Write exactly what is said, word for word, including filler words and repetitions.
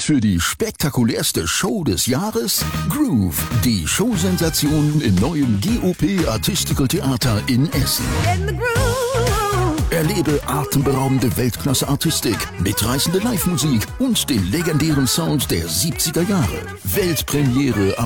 für die spektakulärste Show des Jahres? Groove, die Showsensation im neuen G O P Artistical Theater in Essen. Erlebe atemberaubende Weltklasse-Artistik, mitreißende Live-Musik und den legendären Sound der siebziger Jahre. Weltpremiere